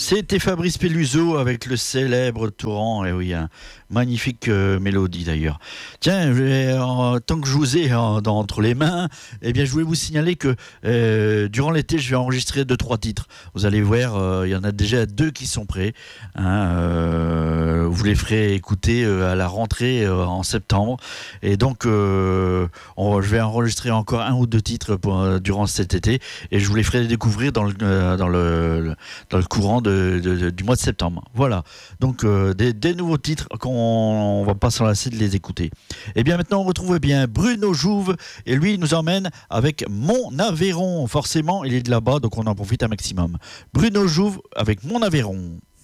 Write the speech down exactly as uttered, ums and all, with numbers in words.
C'était Fabrice Peluso avec le célèbre Touran, et oui, hein, magnifique euh, mélodie d'ailleurs. Tiens, je vais, euh, tant que je vous ai euh, dans, entre les mains, eh bien, je voulais vous signaler que euh, durant l'été, je vais enregistrer deux trois titres. Vous allez voir, euh, il y en a déjà deux qui sont prêts. Hein, euh, vous les ferez écouter euh, à la rentrée euh, en septembre, et donc euh, on, je vais enregistrer encore un ou deux titres pour, euh, durant cet été, et je vous les ferai découvrir dans le euh, dans le dans le courant de, de, de, du mois de septembre. Voilà, donc euh, des, des nouveaux titres qu'on on va pas s'enlacer de les écouter. Et bien maintenant on retrouve bien Bruno Jouve, et lui il nous emmène avec Mon Aveyron. Forcément il est de là-bas, donc on en profite un maximum. Bruno Jouve avec Mon Aveyron.